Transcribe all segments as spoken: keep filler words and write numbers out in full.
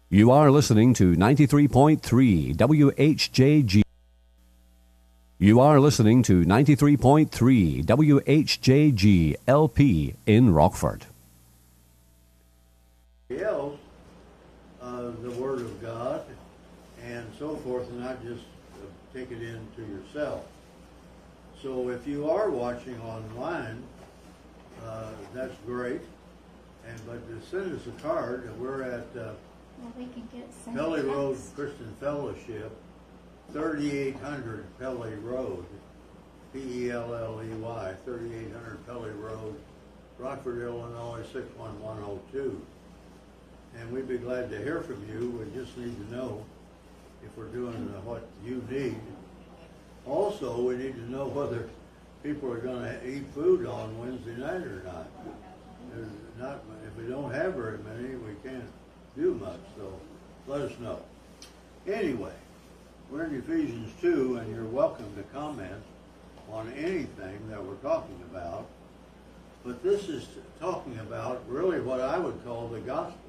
You are listening to ninety-three point three W H J G. You are listening to ninety-three point three W H J G L P in Rockford. Else, uh, the Word of God and so forth, and not just uh, take it into yourself. So if you are watching online, uh, that's great. And but to send us a card, we're at uh, well, we can get Pelley Road Christian Fellowship, thirty-eight hundred Pelley Road, P E L L E Y, thirty-eight hundred Pelley Road, Rockford, Illinois, six one one oh two. And we'd be glad to hear from you. We just need to know if we're doing what you need. Also, we need to know whether people are going to eat food on Wednesday night or not. There's not. If we don't have very many, we can't do much. So let us know. Anyway, we're in Ephesians two, and you're welcome to comment on anything that we're talking about. But this is talking about really what I would call the gospel.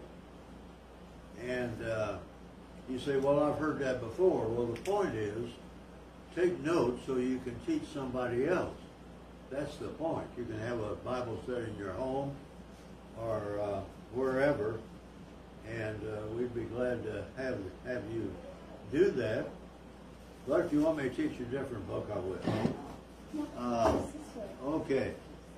And uh, you say, well, I've heard that before. Well, the point is, take notes so you can teach somebody else. That's the point. You can have a Bible study in your home or uh, wherever, and uh, we'd be glad to have have you do that. But if you want me to teach you a different book, I will. Uh, okay.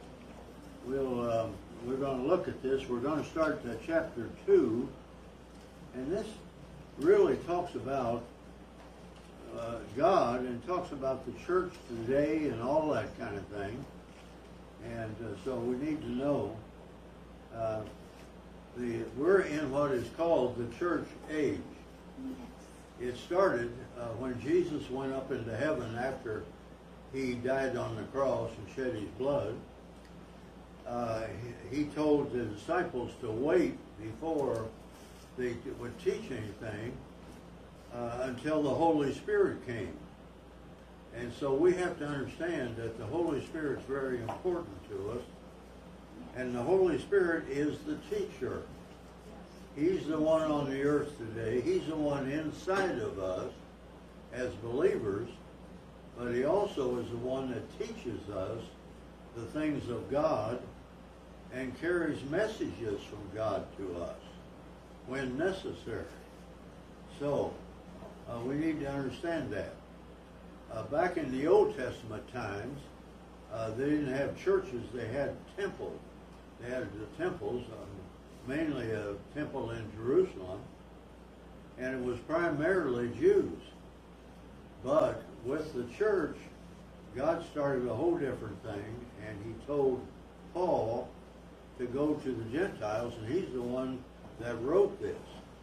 We'll um, we're going to look at this. We're going to start uh, chapter two. And this really talks about uh, God and talks about the church today and all that kind of thing. And uh, so we need to know uh, the we're in what is called the church age. It started uh, when Jesus went up into heaven after he died on the cross and shed his blood. Uh, he, he told the disciples to wait before they would teach anything uh, until the Holy Spirit came. And so we have to understand that the Holy Spirit is very important to us. And the Holy Spirit is the teacher. He's the one on the earth today. He's the one inside of us as believers. But he also is the one that teaches us the things of God and carries messages from God to us when necessary. So, uh, we need to understand that. Uh, back in the Old Testament times, uh, they didn't have churches, they had temples. They had the temples, um, mainly a temple in Jerusalem, and it was primarily Jews. But with the church, God started a whole different thing, and he told Paul to go to the Gentiles, and he's the one that wrote this,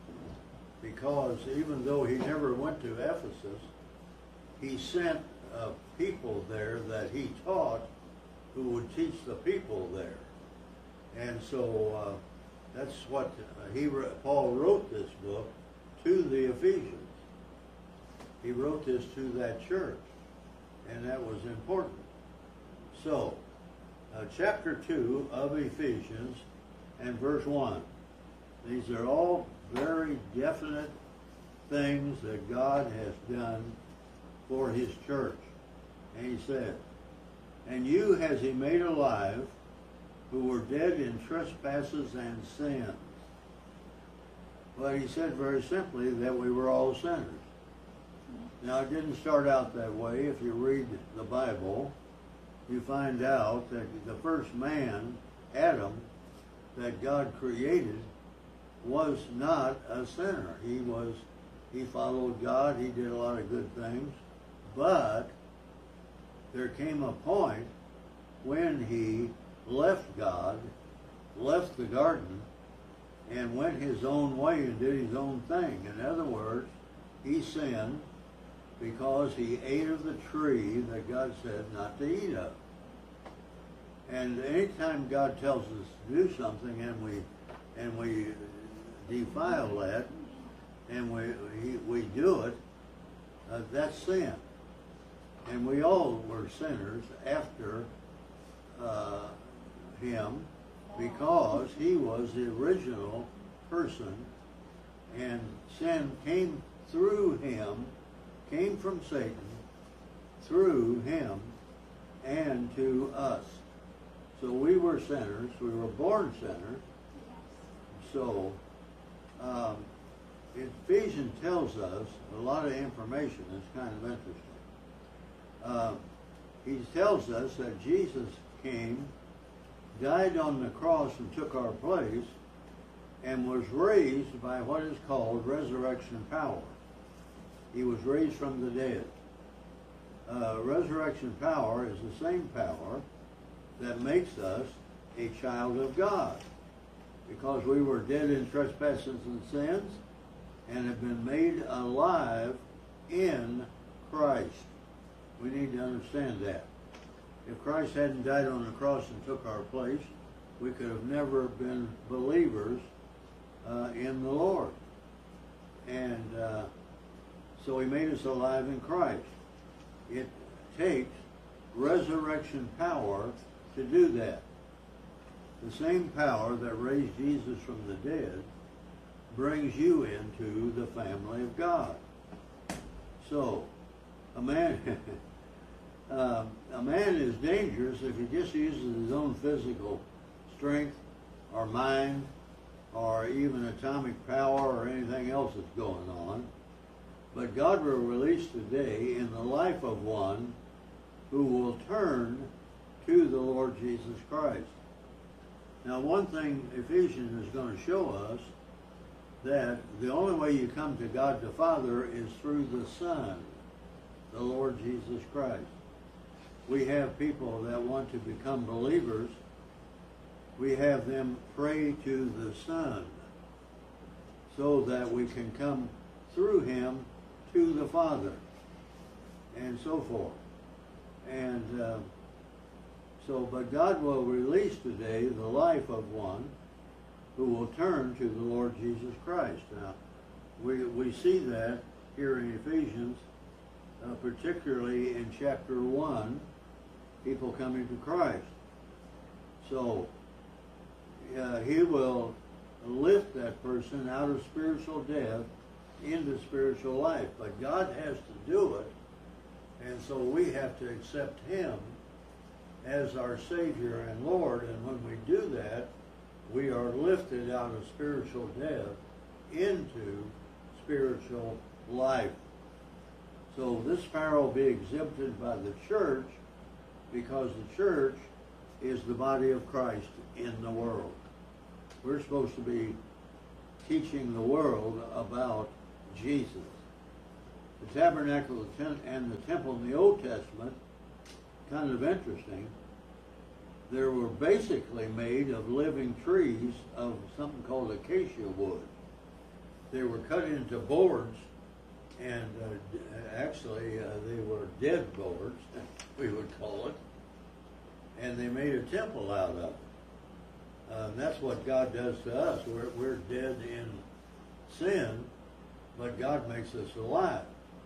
because even though he never went to Ephesus, he sent uh, people there that he taught who would teach the people there. And so uh, that's what uh, he Paul wrote this book to the Ephesians. He wrote this to that church, and that was important. So, uh, chapter two of Ephesians and verse one. These are all very definite things that God has done for his church. And he said, and you has he made alive who were dead in trespasses and sins. But he said very simply that we were all sinners. Now, it didn't start out that way. If you read the Bible, you find out that the first man, Adam, that God created, was not a sinner. He was, he followed God, he did a lot of good things, but there came a point when he left God, left the garden, and went his own way and did his own thing. In other words, he sinned because he ate of the tree that God said not to eat of. And anytime God tells us to do something and we and we defile that, and we we, we do it, uh, that's sin. And we all were sinners after uh, him, because he was the original person, And sin came through him, came from Satan, through him, and to us. So we were sinners. We were born sinners. So um, Ephesians tells us a lot of information that's kind of interesting. Uh, he tells us that Jesus came, died on the cross and took our place, and was raised by what is called resurrection power. He was raised from the dead. Uh, resurrection power is the same power that makes us a child of God, because we were dead in trespasses and sins and have been made alive in Christ. We need to understand that. If Christ hadn't died on the cross and took our place, we could have never been believers uh, in the Lord. And uh, so he made us alive in Christ. It takes resurrection power to do that. The same power that raised Jesus from the dead brings you into the family of God. So, a man, uh, a man is dangerous if he just uses his own physical strength or mind or even atomic power or anything else that's going on. But God will release today in the life of one who will turn to the Lord Jesus Christ. Now, one thing Ephesians is going to show us, that the only way you come to God the Father is through the Son, the Lord Jesus Christ. We have people that want to become believers. We have them pray to the Son so that we can come through him to the Father, and so forth. And uh, so, but God will release today the life of one who will turn to the Lord Jesus Christ. Now, we, we see that here in Ephesians, uh, particularly in chapter one, people coming to Christ. So, uh, he will lift that person out of spiritual death into spiritual life. But God has to do it, and so we have to accept him as our Savior and Lord. And when we do that, we are lifted out of spiritual death into spiritual life. So this power will be exhibited by the church, because the church is the body of Christ in the world. We're supposed to be teaching the world about Jesus. The tabernacle and the temple in the Old Testament, kind of interesting, they were basically made of living trees of something called acacia wood. They were cut into boards, and uh, actually uh, they were dead boards, we would call it, and they made a temple out of it. Uh, and that's what God does to us. We're, we're dead in sin, but God makes us alive.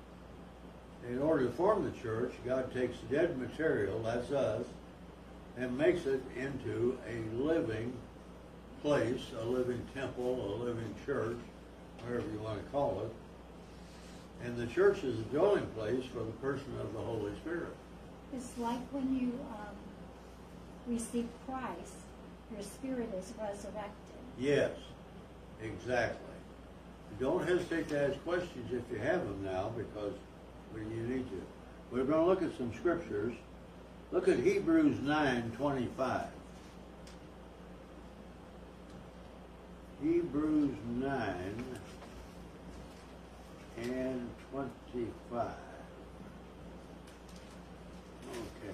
In order to form the church, God takes dead material, that's us, and makes it into a living place, a living temple, a living church, whatever you want to call it. And the church is a dwelling place for the person of the Holy Spirit. It's like when you um, receive Christ, your spirit is resurrected. Yes, exactly. Don't hesitate to ask questions if you have them now, because you need to. We're going to look at some scriptures. Look at Hebrews nine twenty-five. Hebrews nine and twenty-five. Okay.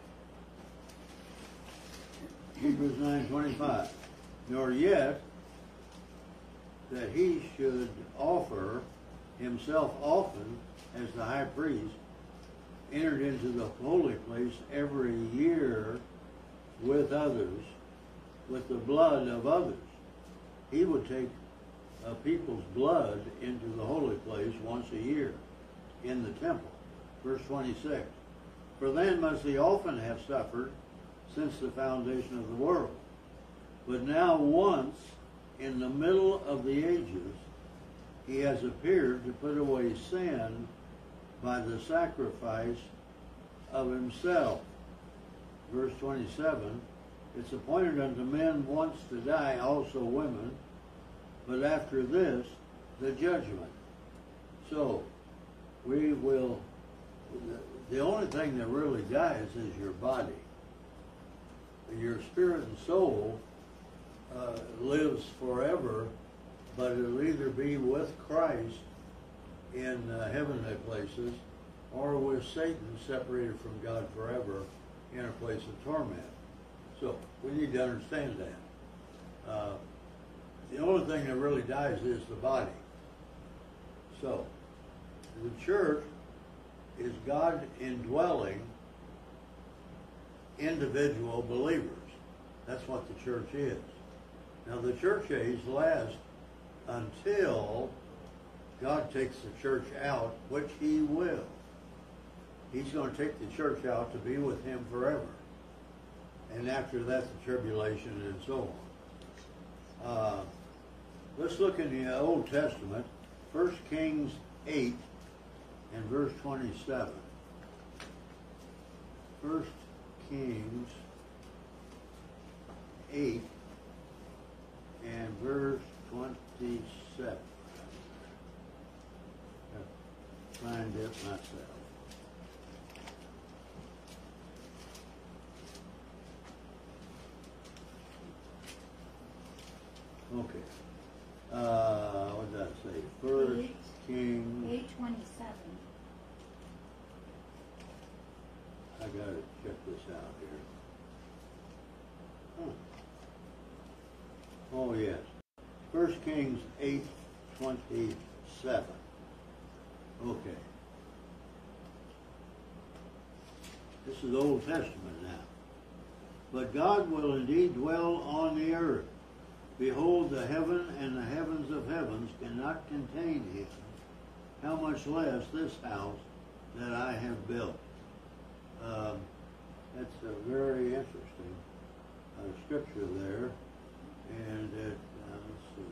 Hebrews nine twenty-five. Nor yet that he should offer himself often as the high priest entered into the holy place every year with others, with the blood of others. He would take uh, people's blood into the holy place once a year in the temple. Verse twenty-six. For then must he often have suffered since the foundation of the world. But now once in the middle of the ages, he has appeared to put away sin by the sacrifice of himself. Verse twenty-seven, it's appointed unto men once to die, also women, but after this, the judgment. So, we will, the only thing that really dies is your body. Your spirit and soul uh, lives forever, but it'll either be with Christ in uh, heavenly places or with Satan separated from God forever in a place of torment. So we need to understand that. Uh, the only thing that really dies is the body. So the church is God indwelling individual believers. That's what the church is. Now the church age lasts until God takes the church out, which he will. He's going to take the church out to be with him forever. And after that, the tribulation and so on. Uh, let's look in the Old Testament, First Kings eight and verse twenty-seven. First Kings eight and verse twenty-seven. Find it myself. Okay. Uh, what did I say? First Eight. Kings. eight twenty-seven. I gotta check this out here. Huh. Oh yes. First Kings eight twenty-seven. Okay. This is Old Testament now. But God will indeed dwell on the earth. Behold, the heaven and the heavens of heavens cannot contain him. How much less this house that I have built. Um, that's a very interesting uh, scripture there. And it, uh, let's see.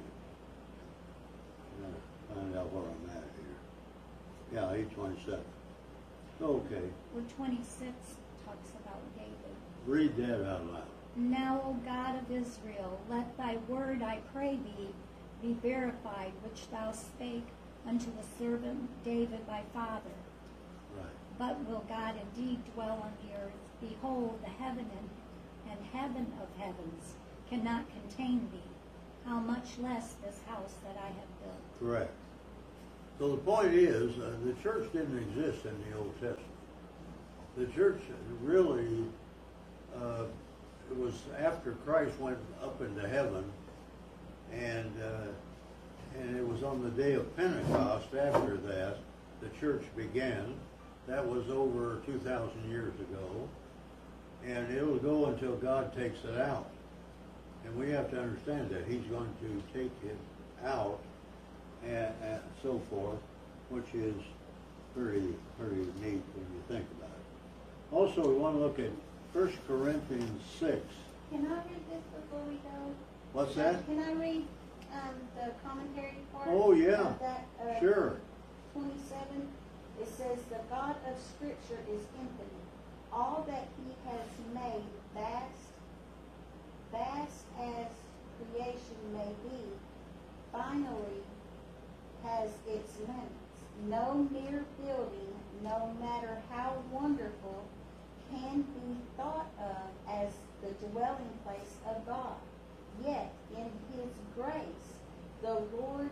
I gotta find out where I'm at here. Yeah, eight twenty-seven. Okay. Well, twenty-six talks about David. Read that out loud. Now, O God of Israel, let thy word, I pray thee, be verified, which thou spake unto the servant David thy father. Right. But will God indeed dwell on the earth? Behold, the heaven and, and heaven of heavens cannot contain thee. How much less this house that I have built? Correct. So the point is, uh, the church didn't exist in the Old Testament. The church really, uh, it was after Christ went up into heaven, and uh, and it was on the day of Pentecost after that, the church began. That was over two thousand years ago, and it'll go until God takes it out. And we have to understand that he's going to take it out and, and so forth, which is pretty, pretty neat when you think about it. Also, we want to look at First Corinthians six. Can I read this before we go? What's that? Can I read um, the commentary part? Oh, yeah. Of that, uh, Sure. twenty-seven. It says, the God of Scripture is infinite. All that he has made vast, vast as creation may be, finally has its limits. No mere building, no matter how wonderful, can be thought of as the dwelling place of God. Yet, in his grace, the Lord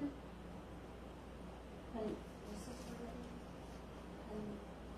con- con-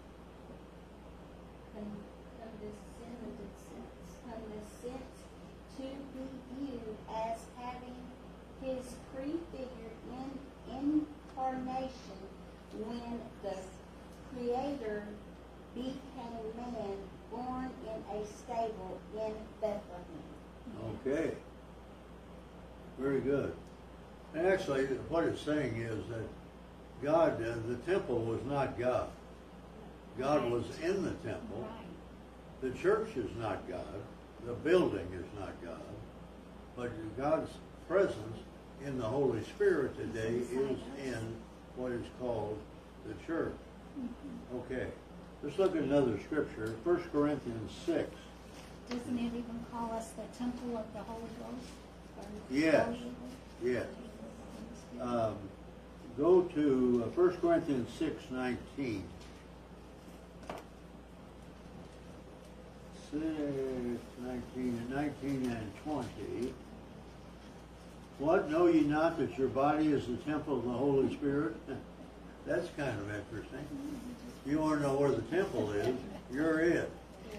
con- condescends, condescends to be viewed as having his prefigured in incarnation when the Creator became man, born in a stable in Bethlehem. Okay. Very good. And actually, what it's saying is that God, uh, the temple was not God. God was in the temple. Right. The church is not God. The building is not God. But God's presence in the Holy Spirit today is in the church. Okay. Let's look at another scripture. First Corinthians six. Doesn't it even call us the temple of the Holy Ghost? Or Yes. Holy Ghost? Yes. Um, go to uh, First Corinthians six nineteen. six nineteen and nineteen and twenty. What, know ye not that your body is the temple of the Holy Spirit? That's kind of interesting. You want to know where the temple is, you're it.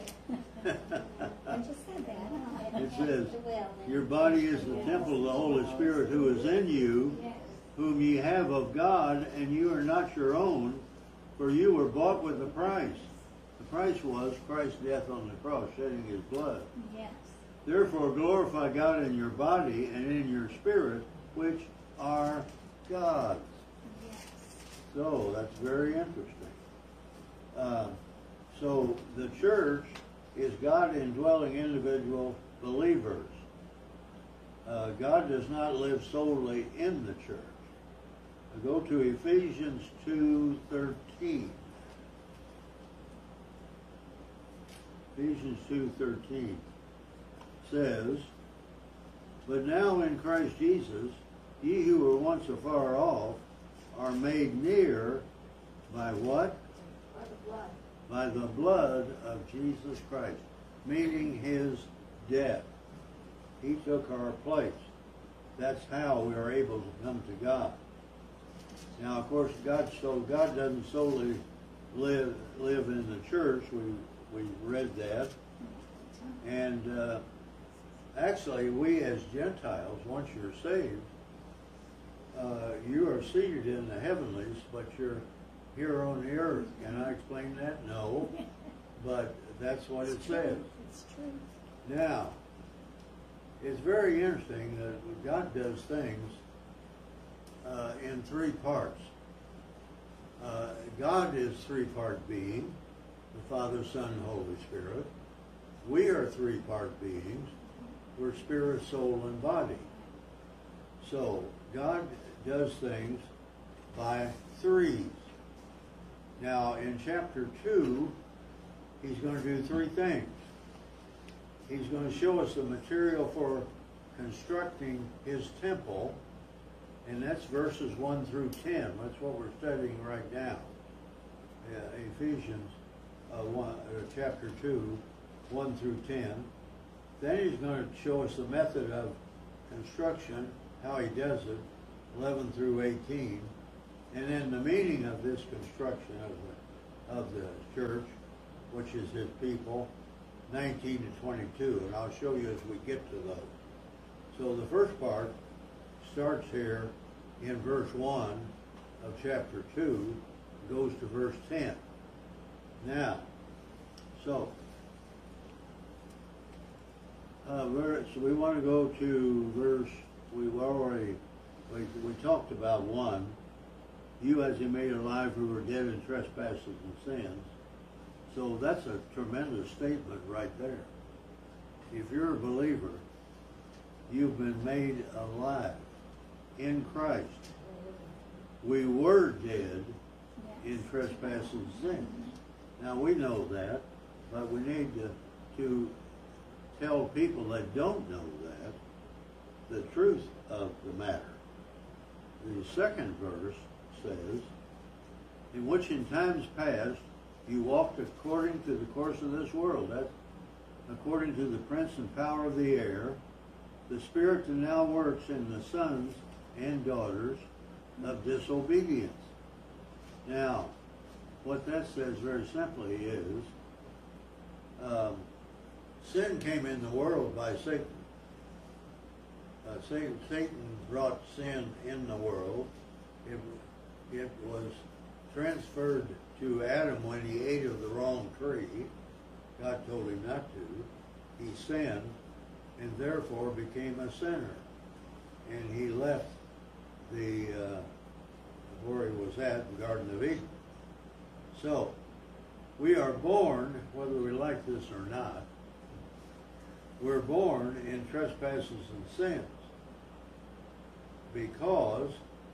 I just said that. It says, your body is the temple of the Holy Spirit who is in you, Yes. whom ye have of God, and you are not your own, for you were bought with a price. The price was Christ's death on the cross, shedding his blood. Yes. Therefore glorify God in your body and in your spirit, which are God's. Yes. So that's very interesting. Uh, so the church is God indwelling individual believers. Uh, God does not live solely in the church. I go to Ephesians two thirteen. Ephesians two thirteen says, but now in Christ Jesus, ye who were once afar off are made near by what? By the blood. By the blood of Jesus Christ, meaning his death. He took our place. That's how we are able to come to God. Now, of course, God so God doesn't solely live live in the church. We we read that, and uh, actually, we as Gentiles, once you're saved, uh, you are seated in the heavenlies, but you're here on the earth. Can I explain that? No, but that's what it says. It's true. Now, it's very interesting that God does things uh, in three parts. Uh, God is three-part being, the Father, Son, and Holy Spirit. We are three-part beings. We're spirit, soul, and body. So, God does things by threes. Now, in chapter two, he's going to do three things. He's going to show us the material for constructing his temple, and that's verses one through ten. That's what we're studying right now. Uh, Ephesians uh, one, uh, chapter two, one through ten. Then he's going to show us the method of construction, how he does it, eleven through eighteen. And then the meaning of this construction of the, of the church, which is his people, nineteen to twenty-two. And I'll show you as we get to those. So the first part starts here in verse one of chapter two, goes to verse ten. Now, so, uh, verse, so we want to go to verse, we've already, we, we talked about one. You as he made alive who were dead in trespasses and sins. So that's a tremendous statement right there. If you're a believer, you've been made alive in Christ. We were dead in trespasses and sins. Now we know that, but we need to, to tell people that don't know that the truth of the matter. The second verse says, in which in times past you walked according to the course of this world. That's according to the prince and power of the air, the spirit that now works in the sons and daughters of disobedience. Now, what that says very simply is, um, sin came in the world by Satan. Uh, Satan. Satan brought sin in the world. It, it was transferred to Adam when he ate of the wrong tree. God told him not to. He sinned and therefore became a sinner. And he left the uh, where he was at, the Garden of Eden. So, we are born, whether we like this or not, we're born in trespasses and sins because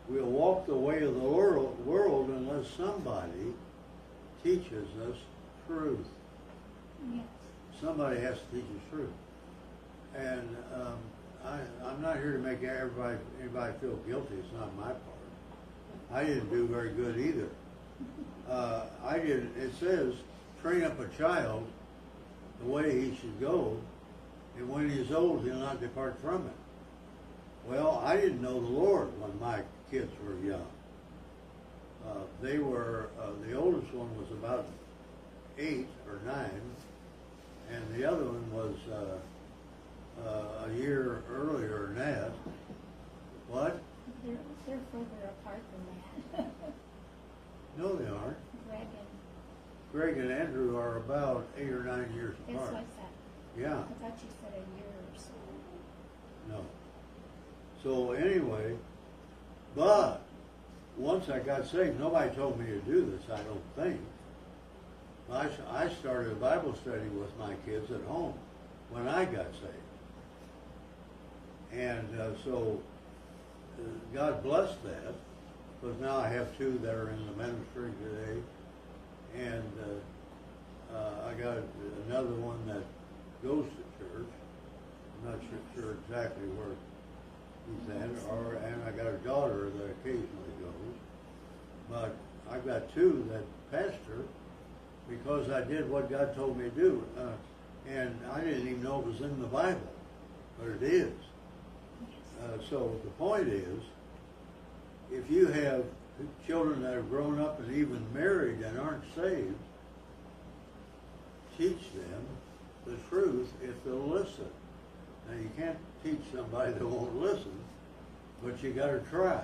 we'll walk the way of the world, world unless somebody teaches us truth. Yes. Somebody has to teach us truth. And um, I, I'm not here to make everybody anybody feel guilty. It's not my part. I didn't do very good either. Uh, I did. It says, train up a child the way he should go, and when he's old, he'll not depart from it. Well, I didn't know the Lord when my kids were young. Uh, they were, uh, the oldest one was about eight or nine, and the other one was uh, uh, a year earlier than that. What? They're, they're further apart than that. No, they aren't. Greg and, Greg and Andrew are about eight or nine years guess apart. what's that? Yeah, I thought you said a year or so. no. So anyway, but once I got saved, nobody told me to do this, I don't think. I, I started a Bible study with my kids at home when I got saved. And uh, so uh, God blessed that, because now I have two that are in the ministry today. And uh, uh, I got another one that goes to church. I'm not sure, sure exactly where he's at, or, and I got a daughter that occasionally goes. But I've got two that pastor because I did what God told me to do. Uh, and I didn't even know it was in the Bible, but it is. Uh, so the point is, if you have children that have grown up and even married and aren't saved, teach them the truth if they'll listen. Now you can't teach somebody that won't listen, but you got to try.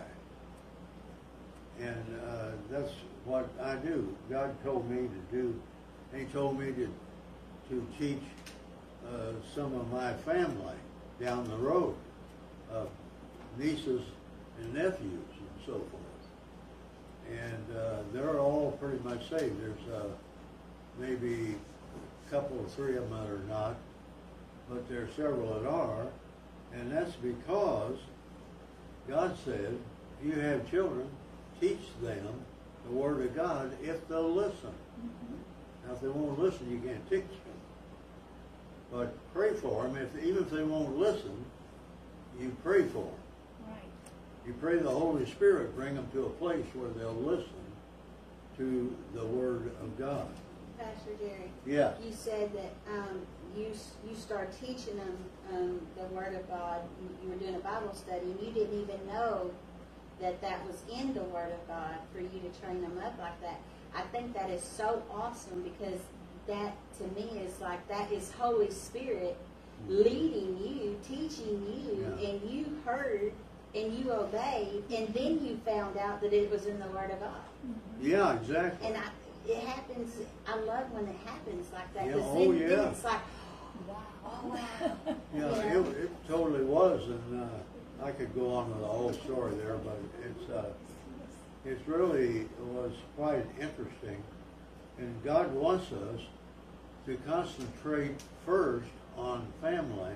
And uh, that's what I do. God told me to do, and He told me to to teach uh, some of my family down the road, uh, nieces and nephews and so forth. And uh, they're all pretty much saved. There's uh, maybe a couple or three of them that are not, but there are several that are, and that's because God said, if you have children, teach them the Word of God if they'll listen. Mm-hmm. Now, if they won't listen, you can't teach them. But pray for them. If, even if they won't listen, you pray for them. Right. You pray the Holy Spirit bring them to a place where they'll listen to the Word of God. Pastor Jerry. Yeah. You said that um, you you start teaching them um, the Word of God. You, you were doing a Bible study, and you didn't even know that that was in the Word of God for you to train them up like that. I think that is so awesome, because that to me is like, that is Holy Spirit leading you, teaching you, Yeah. and you heard and you obeyed, and then you found out that it was in the Word of God. Mm-hmm. Yeah, exactly. And I, it happens, I love when it happens like that, Yeah, because oh, then, yeah. then it's like, Wow. oh wow. Yeah, You know? it, it totally was, and uh, I could go on with the whole story there, but it's uh, it's really was quite interesting, and God wants us to concentrate first on family,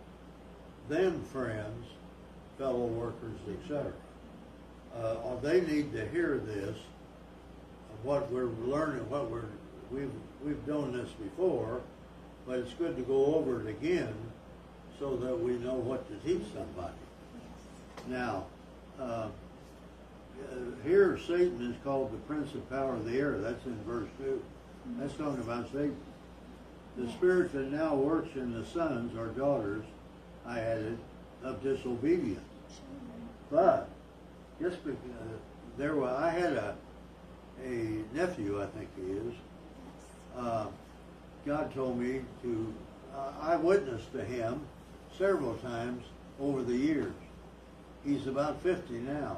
then friends, fellow workers, et cetera. Uh, they need to hear this, what we're learning, what we're we've we've done this before, but it's good to go over it again so that we know what to teach somebody. Now, uh, uh, here Satan is called the prince of power of the air. That's in verse two. That's talking about Satan. The spirit that now works in the sons or daughters, I added, of disobedience. But just because uh, there was, I had a a nephew, I think he is. Uh, God told me to. Uh, I witnessed to him several times over the years. He's about fifty now.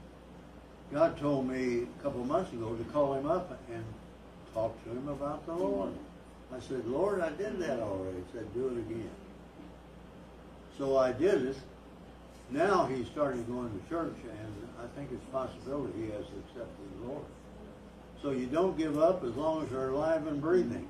God told me a couple of months ago to call him up and talk to him about the Lord. I said, Lord, I did that already. He said, do it again. So I did it. Now he's starting going to church, and I think it's a possibility he has accepted the Lord. So you don't give up as long as you're alive and breathing.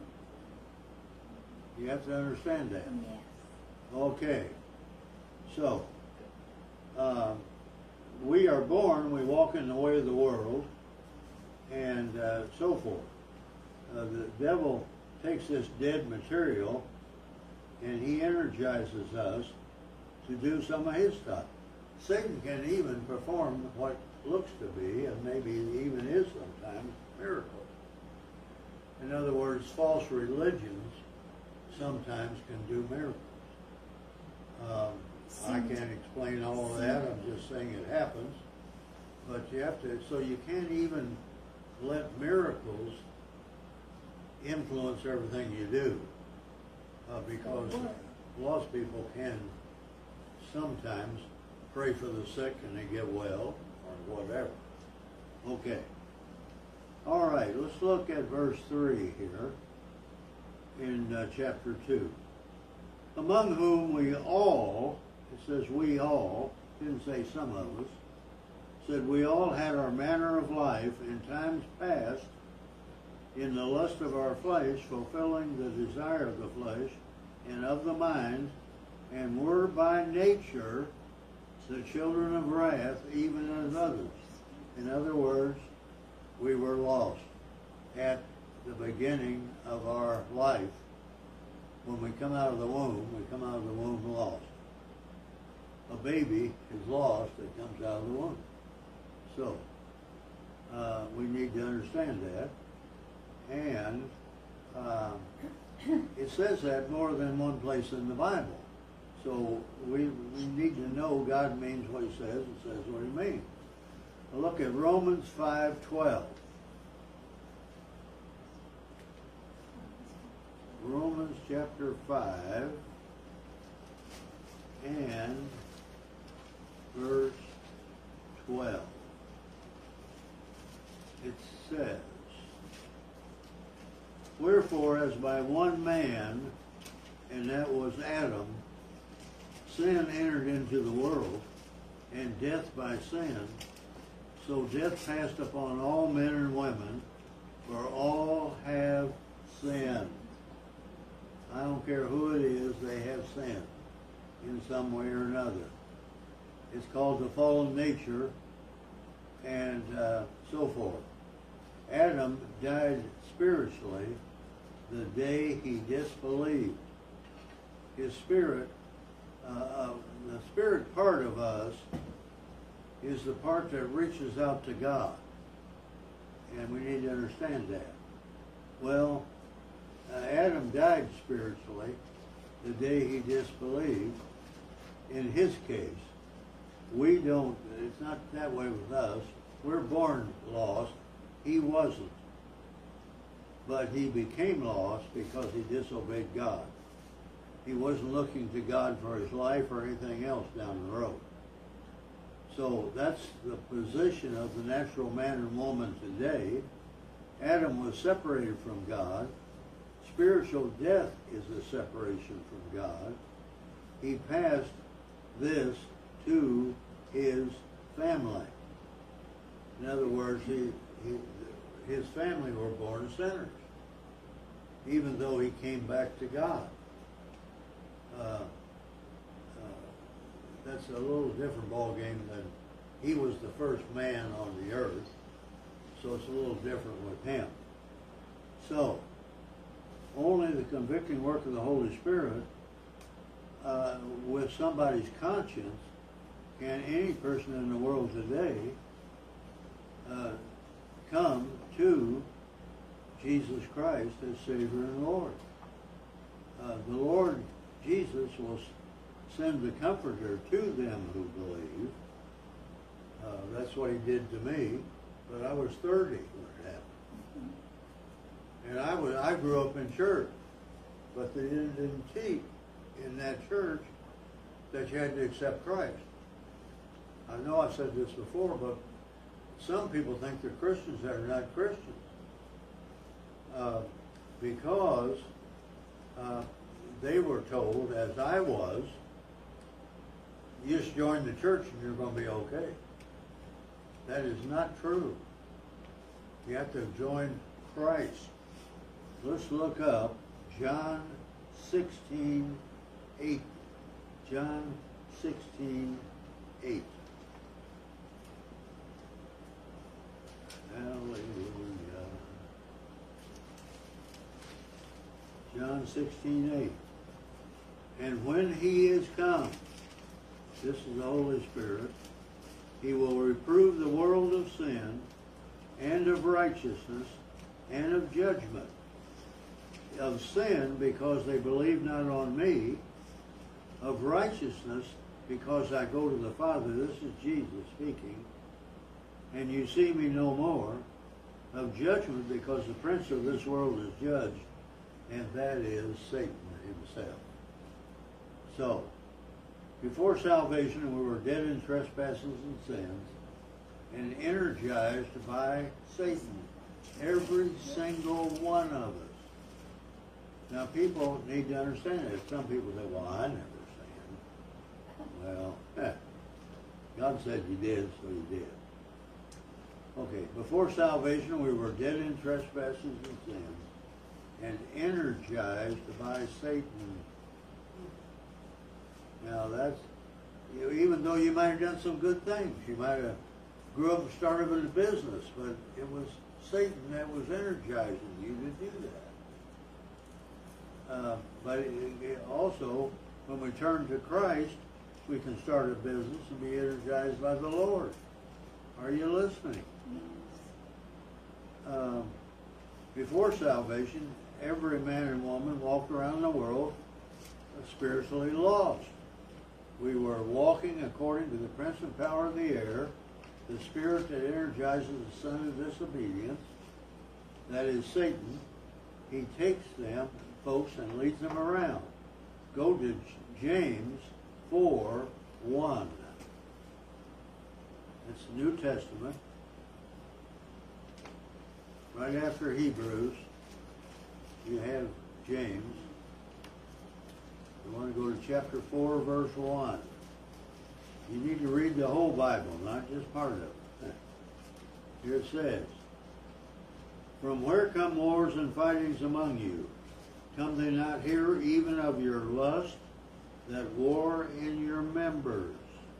You have to understand that. Yes. Okay. So, um, we are born, we walk in the way of the world, and uh, so forth. Uh, the devil takes this dead material and he energizes us to do some of his stuff. Satan can even perform what looks to be, and maybe even is sometimes, miracles. In other words, false religions sometimes can do miracles. Um, I can't explain all of that, I'm just saying it happens. But you have to, so you can't even let miracles influence everything you do. Uh, because lost people can sometimes pray for the sick and they get well, or whatever. Okay. All right, let's look at verse three here in uh, chapter two. Among whom we all, it says we all, didn't say some of us, said we all had our manner of life in times past in the lust of our flesh, fulfilling the desire of the flesh and of the mind, and were by nature the children of wrath, even as others. In other words, we were lost at the beginning of our life. When we come out of the womb, we come out of the womb lost. A baby is lost that comes out of the womb. So, uh, we need to understand that. And uh, it says that more than one place in the Bible. So we, we need to know God means what he says and says what he means. Now look at Romans five twelve. Romans chapter five and verse twelve. It says, wherefore, as by one man, and that was Adam, sin entered into the world, and death by sin, so death passed upon all men and women, for all have sinned. I don't care who it is, they have sinned in some way or another. It's called the fallen nature, and uh, so forth. Adam died spiritually the day he disbelieved. His spirit, uh, uh, the spirit part of us is the part that reaches out to God. And we need to understand that. Well, uh, Adam died spiritually the day he disbelieved. In his case, we don't, it's not that way with us. We're born lost. He wasn't. But he became lost because he disobeyed God. He wasn't looking to God for his life or anything else down the road. So that's the position of the natural man and woman today. Adam was separated from God. Spiritual death is a separation from God. He passed this to his family. In other words, he, he, his family were born sinners, even though he came back to God. Uh, uh, that's a little different ball game than he was the first man on the earth, so it's a little different with him. So, only the convicting work of the Holy Spirit uh, with somebody's conscience can any person in the world today uh, come to Jesus Christ as Savior and Lord. Uh, the Lord Jesus will send the Comforter to them who believe. Uh, that's what he did to me, but I was thirty when it happened. And I was I grew up in church, but they didn't, didn't teach in that church that you had to accept Christ. I know I've said this before, but some people think they're Christians that are not Christians. Uh, because uh, they were told, as I was, you just join the church and you're going to be okay. That is not true. You have to join Christ. Let's look up John sixteen eight. John sixteen eight. John sixteen eight. And when he is come, this is the Holy Spirit, he will reprove the world of sin and of righteousness and of judgment. Of sin, because they believe not on me. Of righteousness, because I go to the Father. This is Jesus speaking. And you see me no more. Of judgment, because the prince of this world is judged, and that is Satan himself. So, before salvation, we were dead in trespasses and sins, and energized by Satan. Every single one of us. Now, people need to understand that. Some people say, well, I never sinned. Well, eh, God said you did, so you did. Okay, before salvation, we were dead in trespasses and sins, and energized by Satan. Now, that's, you know, even though you might have done some good things, you might have grew up and started a business, but it was Satan that was energizing you to do that. Uh, but it, it also, when we turn to Christ, we can start a business and be energized by the Lord. Are you listening? Um, before salvation, every man and woman walked around the world spiritually lost. We were walking according to the prince and power of the air, the spirit that energizes the son of disobedience, that is Satan. He takes them, folks, and leads them around. Go to James four one. It's the New Testament. Right after Hebrews, you have James. You want to go to chapter four, verse one. You need to read the whole Bible, not just part of it. Here it says, from where come wars and fightings among you? Come they not here even of your lust that war in your members?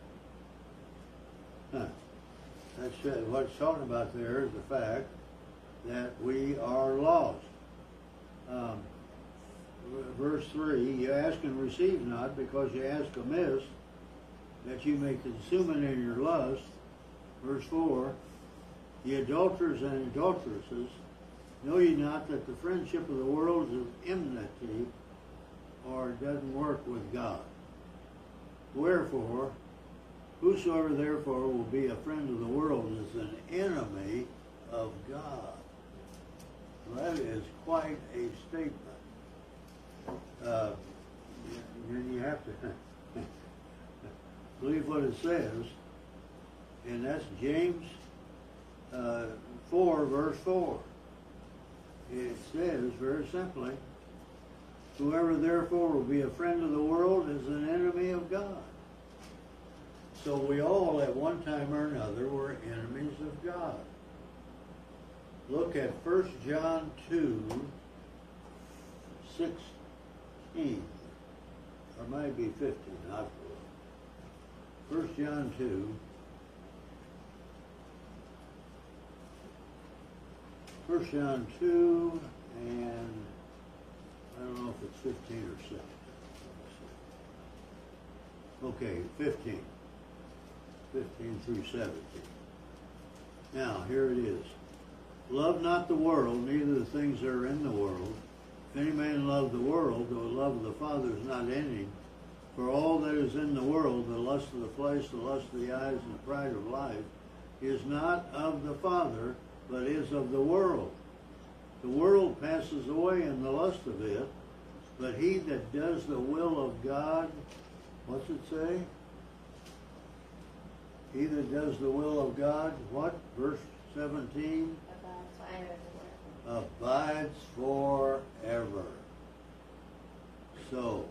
Huh. That's uh, what it's talking about there is the fact that we are lost. Um, verse three, you ask and receive not because you ask amiss, that you may consume it in your lust. Verse four, ye adulterers and adulteresses, know ye not that the friendship of the world is enmity, or doesn't work with God? Wherefore, whosoever therefore will be a friend of the world is an enemy of God. Well, that is quite a statement. Uh, and you have to believe what it says, and that's James uh, four, verse four. It says very simply, whoever therefore will be a friend of the world is an enemy of God. So we all at one time or another were enemies of God. Look at First John two, sixteen, or maybe fifteen, I forget. First John two, First John two, and I don't know if it's fifteen or sixteen. Okay, fifteen. fifteen through seventeen. Now, here it is. Love not the world, neither the things that are in the world. If any man love the world, the love of the Father is not in him. For all that is in the world, the lust of the flesh, the lust of the eyes, and the pride of life, is not of the Father, but is of the world. The world passes away in the lust of it, but he that does the will of God, what's it say? He that does the will of God, what? Verse seventeen? Abides forever. So,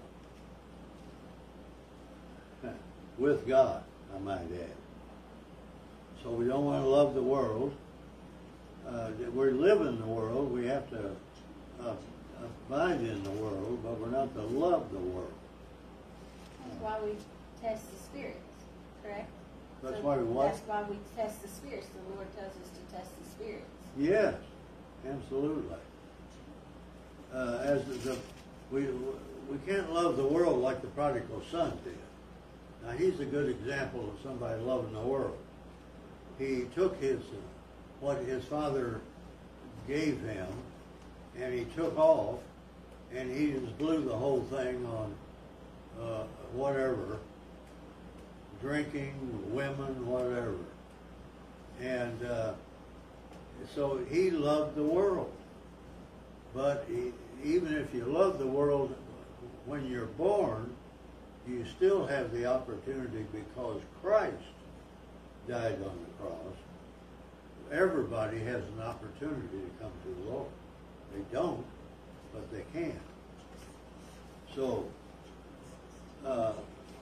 with God, I might add. So we don't want to love the world. Uh, we live in the world. We have to uh, abide in the world, but we're not to love the world. That's why we test the spirits, correct? That's so why we what? That's why we test the spirits. The Lord tells us to test the spirits. Yes, absolutely. Uh, as the we we can't love the world like the prodigal son did. Now he's a good example of somebody loving the world. He took his uh, what his father gave him, and he took off, and he just blew the whole thing on uh, whatever, drinking, women, whatever. And uh, so he loved the world. But he, even if you love the world when you're born, you still have the opportunity because Christ died on the cross. Everybody has an opportunity to come to the Lord. They don't, but they can. So, uh,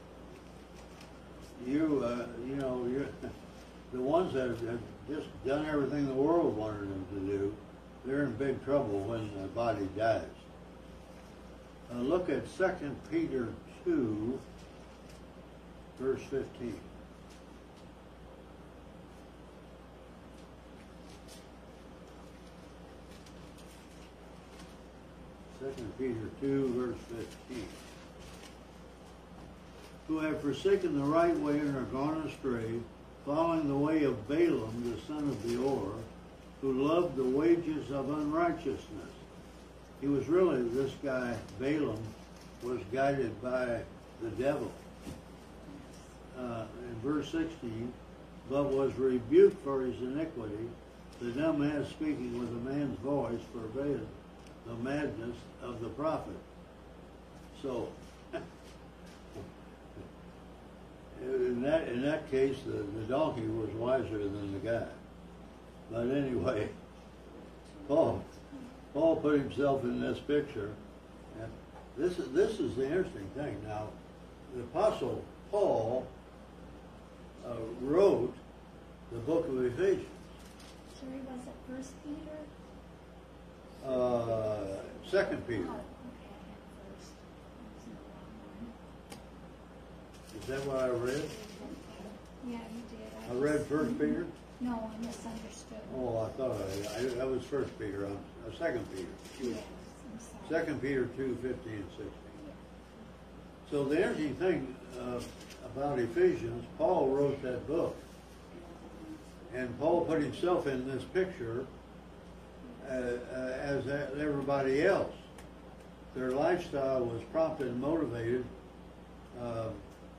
you, uh, you know, you're, the ones that have just done everything the world wanted them to do, they're in big trouble when the body dies. Uh, look at Second Peter two, verse fifteen. Second Peter two, verse fifteen. Who have forsaken the right way and are gone astray, following the way of Balaam, the son of Beor, who loved the wages of unrighteousness. He was really, this guy, Balaam, was guided by the devil. Uh, in verse sixteen, but was rebuked for his iniquity, the dumb ass speaking with a man's voice forbade the madness of the prophet. So, in that in that case, the, the donkey was wiser than the guy. But anyway, Paul Paul put himself in this picture, and this is this is the interesting thing. Now, the Apostle Paul uh, wrote the book of Ephesians. Sorry, was it First Peter? Uh, Second Peter. Oh, okay, I had first. That's the wrong one. Is that what I read? Yeah, you did. I read First Peter. No, I misunderstood. Oh, I thought I, I that was First Peter. I'm, uh, Second Peter. Yes, I'm sorry. Second Peter two fifteen and sixteen. Yeah. So the interesting thing uh, about Ephesians, Paul wrote that book, and Paul put himself in this picture uh, uh, as everybody else. Their lifestyle was prompted and motivated uh, uh,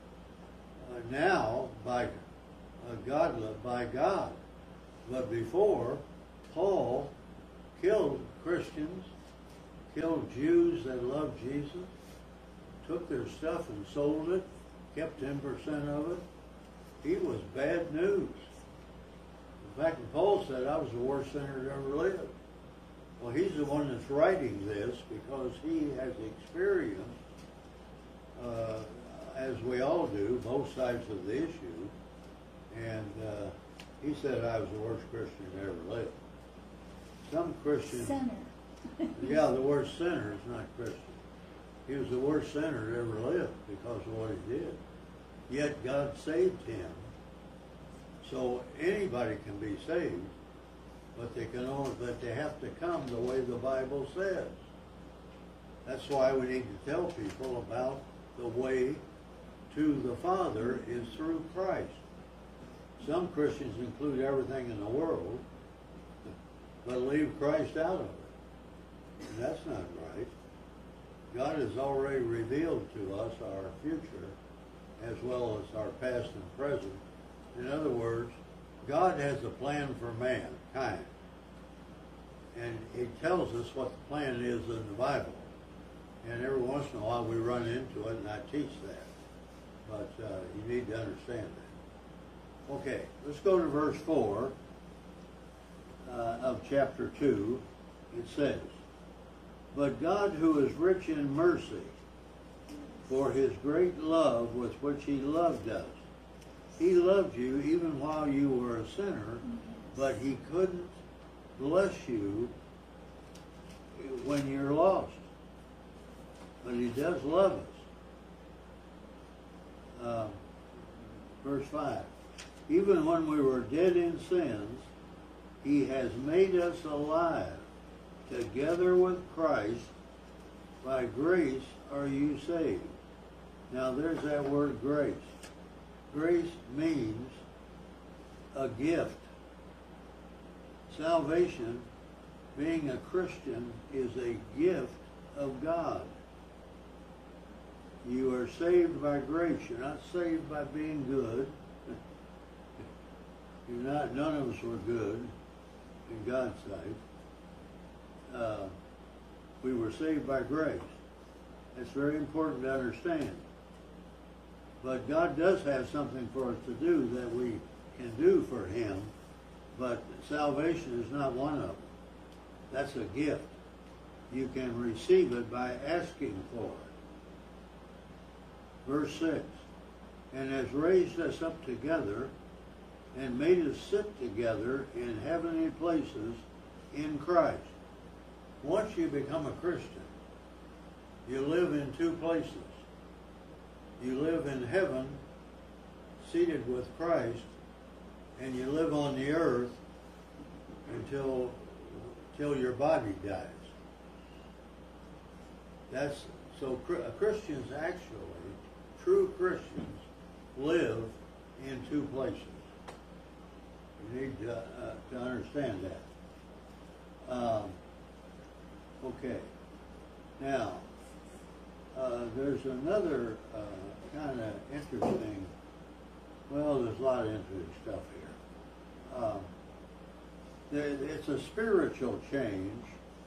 now by uh, God, by God, but before, Paul killed Christians, killed Jews that loved Jesus, took their stuff and sold it, kept ten percent of it. He was bad news. In fact, Paul said, I was the worst sinner that ever lived. Well, he's the one that's writing this because he has experienced, uh, as we all do, both sides of the issue. And uh, he said I was the worst Christian that ever lived. Some Christians... Sinner. Yeah, the worst sinner is not Christian. He was the worst sinner that ever lived because of what he did. Yet God saved him. So anybody can be saved, but they can only, but they have to come the way the Bible says. That's why we need to tell people about the way to the Father is through Christ. Some Christians include everything in the world, but leave Christ out of it. And that's not right. God has already revealed to us our future as well as our past and present. In other words, God has a plan for mankind. And he tells us what the plan is in the Bible. And every once in a while we run into it, and I teach that. But uh, you need to understand that. Okay, let's go to verse four uh, of chapter two. It says, but God, who is rich in mercy, for his great love with which he loved us. He loved you even while you were a sinner, but he couldn't bless you when you're lost. But he does love us. Uh, verse five. Even when we were dead in sins, he has made us alive together with Christ. by grace are you saved. Now there's that word grace. Grace means a gift. Salvation, being a Christian, is a gift of God. You are saved by grace. You're not saved by being good. You're not. None of us were good in God's sight. Uh, we were saved by grace. That's very important to understand. But God does have something for us to do that we can do for Him. But salvation is not one of them. That's a gift. You can receive it by asking for it. Verse six, and has raised us up together and made us sit together in heavenly places in Christ. Once you become a Christian, you live in two places. You live in heaven, seated with Christ, and you live on the earth until, until your body dies. That's so Christians actually, true Christians, live in two places. You need to, uh, to understand that. Um, okay. Now, uh, there's another uh, kind of interesting, well, there's a lot of interesting stuff here. Um, there, it's a spiritual change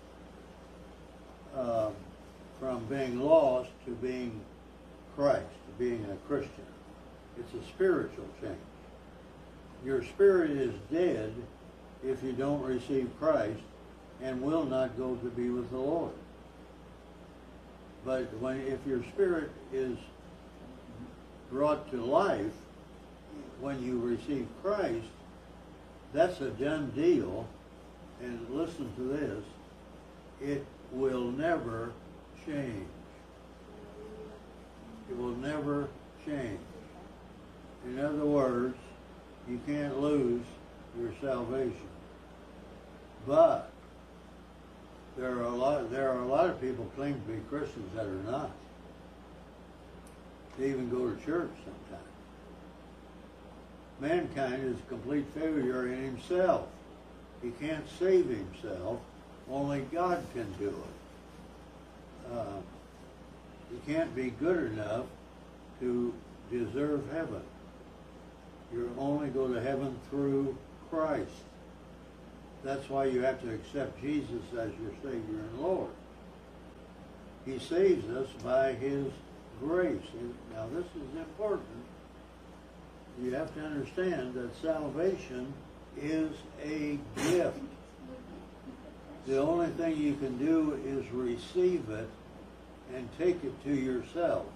uh, from being lost to being Christ, to being a Christian. It's a spiritual change. Your spirit is dead if you don't receive Christ and will not go to be with the Lord. But when if your spirit is brought to life when you receive Christ, that's a done deal. And listen to this, it will never change. It will never change. In other words, you can't lose your salvation. But there are a lot there are a lot of people claim to be Christians that are not. They even go to church sometimes. Mankind is a complete failure in himself. He can't save himself. Only God can do it. Uh, you can't be good enough to deserve heaven. You only go to heaven through Christ. That's why you have to accept Jesus as your Savior and Lord. He saves us by His grace. Now this is important. You have to understand that salvation is a gift. The only thing you can do is receive it and take it to yourself.